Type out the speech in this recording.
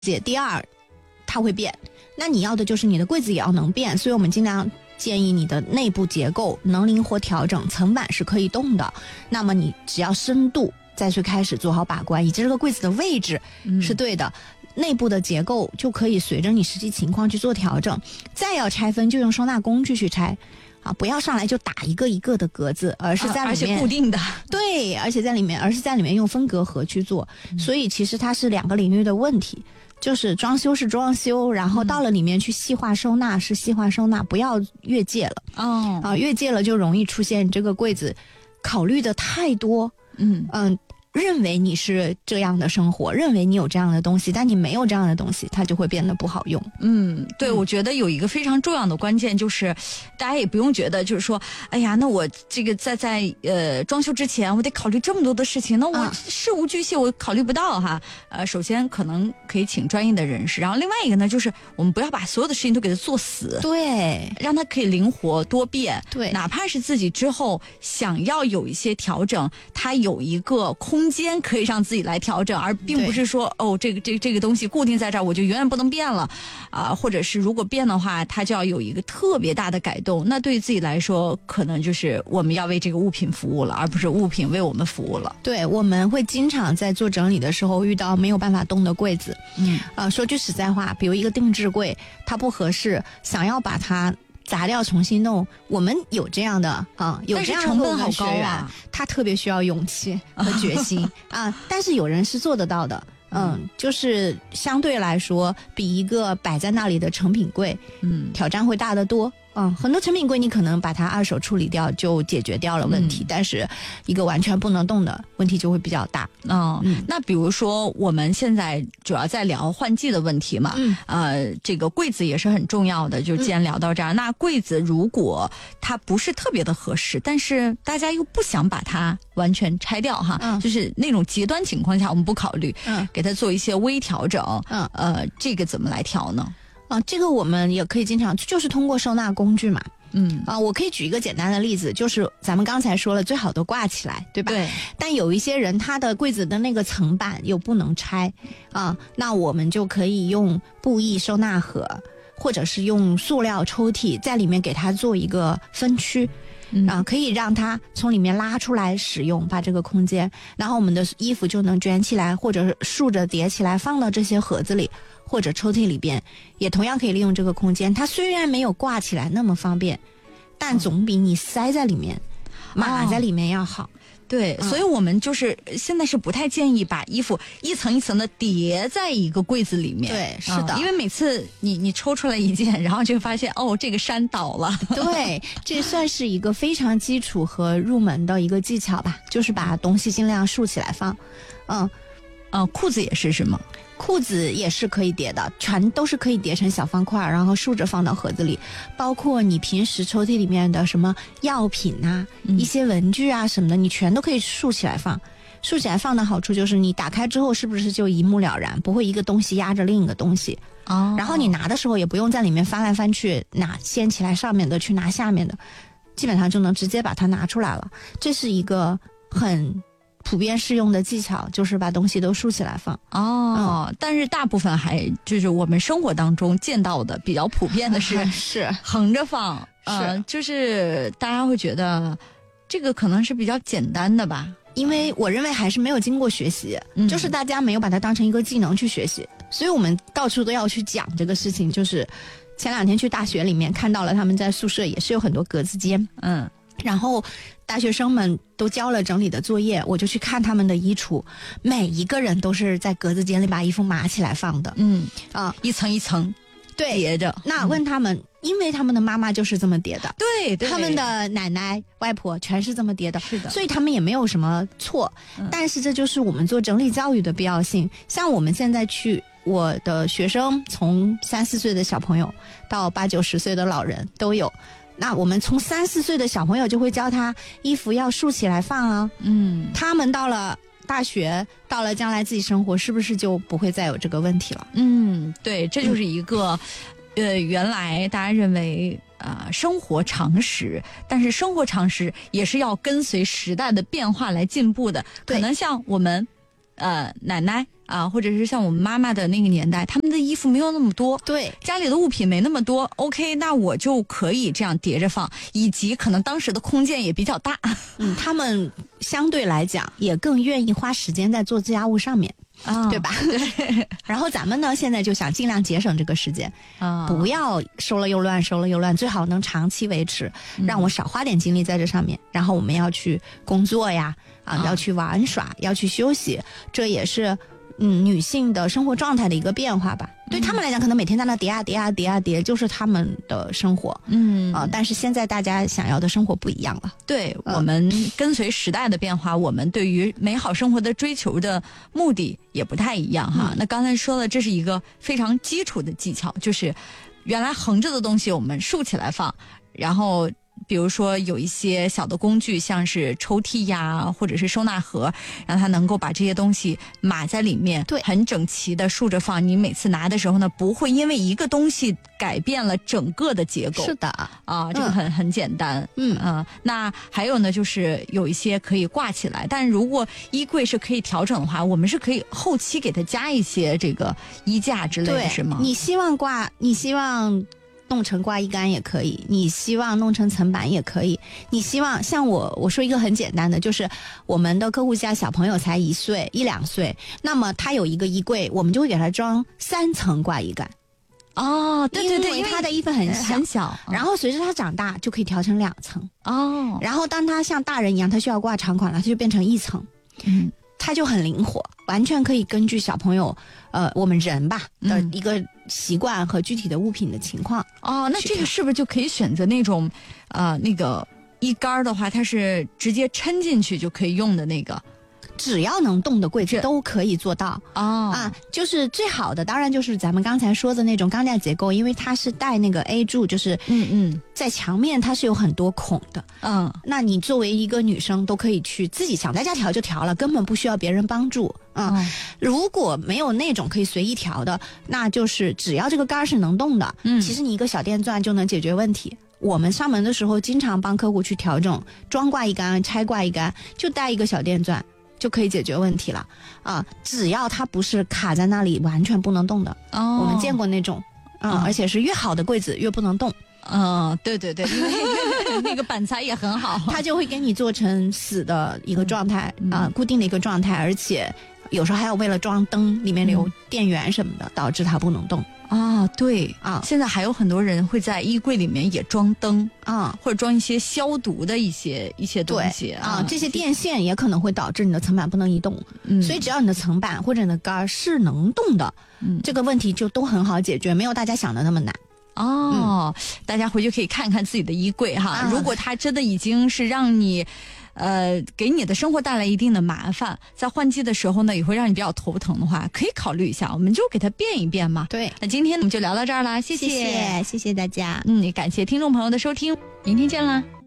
解。第二，它会变，那你要的就是你的柜子也要能变，所以我们尽量建议你的内部结构能灵活调整，层板是可以动的。那么你只要深度再去开始做好把关，以及这个柜子的位置是对的。内部的结构就可以随着你实际情况去做调整，再要拆分就用收纳工具去拆啊，不要上来就打一个一个的格子，而是在里面、 而且固定的， 对，而是在里面用分隔盒去做，所以其实它是两个领域的问题，就是装修是装修，然后到了里面去细化收纳是细化收纳，不要越界了越界了就容易出现这个柜子考虑的太多，认为你是这样的生活，认为你有这样的东西，但你没有这样的东西，它就会变得不好用。 对，我觉得有一个非常重要的关键就是，大家也不用觉得就是说，哎呀，那我这个在装修之前，我得考虑这么多的事情，那我事无巨细我考虑不到哈。首先可能可以请专业的人士，然后另外一个呢，就是我们不要把所有的事情都给它做死， 对， 让它可以灵活多变， 对， 哪怕是自己之后想要有一些调整，它有一个空间可以让自己来调整，而并不是说这个东西固定在这儿，我就永远不能变了或者是如果变的话，它就要有一个特别大的改动。那对于自己来说，可能就是我们要为这个物品服务了，而不是物品为我们服务了。 对，我们会经常在做整理的时候遇到没有办法动的柜子。说句实在话，比如一个定制柜，它不合适，想要把它砸掉重新弄，我们有这样的有这样的成本好高啊， 他特别需要勇气和决心但是有人是做得到的。就是相对来说比一个摆在那里的成品柜挑战会大得多。很多成品柜你可能把它二手处理掉就解决掉了问题，但是一个完全不能动的问题就会比较大。 那比如说我们现在主要在聊换季的问题嘛，这个柜子也是很重要的，就既然聊到这儿，那柜子如果它不是特别的合适，但是大家又不想把它完全拆掉哈，就是那种极端情况下我们不考虑，给它做一些微调整，这个怎么来调呢？ 这个我们也可以经常就是通过收纳工具嘛。我可以举一个简单的例子，就是咱们刚才说了，最好都挂起来，对吧？ 对。 但有一些人他的柜子的那个层板又不能拆那我们就可以用布艺收纳盒，或者是用塑料抽屉在里面给它做一个分区。可以让它从里面拉出来使用，把这个空间，然后我们的衣服就能卷起来，或者是竖着叠起来放到这些盒子里或者抽屉里边，也同样可以利用这个空间。它虽然没有挂起来那么方便，但总比你塞在里面码在里面要好。 对，所以我们就是现在是不太建议把衣服一层一层的叠在一个柜子里面。 对，是的， 因为每次你抽出来一件，然后就发现这个山倒了。 对，这算是一个非常基础和入门的一个技巧吧，就是把东西尽量竖起来放。 裤子也是吗？ 裤子也是可以叠的，全都是可以叠成小方块，然后竖着放到盒子里。包括你平时抽屉里面的什么药品一些文具什么的，你全都可以竖起来放。竖起来放的好处就是你打开之后是不是就一目了然，不会一个东西压着另一个东西。然后你拿的时候也不用在里面翻来翻去，拿掀起来上面的去拿下面的，基本上就能直接把它拿出来了。这是一个很普遍适用的技巧，就是把东西都竖起来放。 但是大部分还就是我们生活当中见到的比较普遍的是横着放，就是大家会觉得这个可能是比较简单的吧。 因为我认为还是没有经过学习，就是大家没有把它当成一个技能去学习，所以我们到处都要去讲这个事情。就是前2天去大学里面看到了，他们在宿舍也是有很多格子间，然后大学生们都交了整理的作业，我就去看他们的衣橱，每一个人都是在格子间里把衣服码起来放的， 一层一层叠着。 那问他们，因为他们的妈妈就是这么叠的， 对， 他们的奶奶外婆全是这么叠的， 是的， 所以他们也没有什么错。但是这就是我们做整理教育的必要性。像我们现在去，我的学生从3、4岁的小朋友到8、9、10岁的老人都有。那我们从3、4岁的小朋友就会教他衣服要竖起来放他们到了大学，到了将来自己生活，是不是就不会再有这个问题了？ 对，这就是一个原来大家认为生活常识，但是生活常识也是要跟随时代的变化来进步的。可能像我们奶奶啊，或者是像我们妈妈的那个年代，他们的衣服没有那么多， 对， 家里的物品没那么多 ，OK， 那我就可以这样叠着放，以及可能当时的空间也比较大， 他们相对来讲也更愿意花时间在做家务上面。对吧？ 对。 然后咱们呢，现在就想尽量节省这个时间，不要收了又乱，收了又乱，最好能长期维持，让我少花点精力在这上面。然后我们要去工作呀，要去玩耍，要去休息，这也是女性的生活状态的一个变化吧。对他们来讲，可能每天在那叠啊叠啊叠啊叠，就是他们的生活。但是现在大家想要的生活不一样了。 对，我们跟随时代的变化，我们对于美好生活的追求的目的也不太一样哈。那刚才说了，这是一个非常基础的技巧，就是原来横着的东西我们竖起来放，然后比如说有一些小的工具，像是抽屉呀，或者是收纳盒，让它能够把这些东西码在里面， 对， 很整齐的竖着放。你每次拿的时候呢，不会因为一个东西改变了整个的结构。 是的啊，这个很简单。那还有呢，就是有一些可以挂起来，但如果衣柜是可以调整的话，我们是可以后期给它加一些这个衣架之类的，是吗？ 你希望弄成挂衣杆也可以，你希望弄成层板也可以，你希望像我说一个很简单的，就是我们的客户家小朋友才1岁1、2岁，那么他有一个衣柜，我们就会给他装3层挂衣杆。 对对对， 因为他的衣服很小，然后随着他长大就可以调成2层。然后当他像大人一样，他需要挂长款了，他就变成1层。它就很灵活，完全可以根据小朋友我们人吧的一个习惯和具体的物品的情况。 那这个是不是就可以选择那种那个衣杆的话，它是直接抻进去就可以用的那个？ 只要能动的柜子都可以做到。就是最好的当然就是咱们刚才说的那种钢架结构，因为它是带那个 A 柱，就是在墙面它是有很多孔的。那你作为一个女生都可以去自己想在家调就调了，根本不需要别人帮助。如果没有那种可以随意调的，那就是只要这个杆是能动的，其实你一个小电钻就能解决问题。我们上门的时候经常帮客户去调整装挂衣杆、拆挂衣杆，就带一个小电钻就可以解决问题了。只要它不是卡在那里完全不能动的。我们见过那种而且是越好的柜子越不能动。 对对对，因为那个板材也很好， 它就会给你做成死的一个状态，固定的一个状态，而且有时候还要为了装灯里面留电源什么的，导致它不能动。 对现在还有很多人会在衣柜里面也装灯或者装一些消毒的一些东西这些电线也可能会导致你的层板不能移动。所以只要你的层板或者你的杆是能动的，这个问题就都很好解决，没有大家想的那么难。 大家回去可以看看自己的衣柜哈，如果它真的已经是让你给你的生活带来一定的麻烦，在换季的时候呢也会让你比较头疼的话，可以考虑一下，我们就给它变一变嘛。 对， 那今天我们就聊到这儿了，谢谢谢大家。 也感谢听众朋友的收听，明天见啦。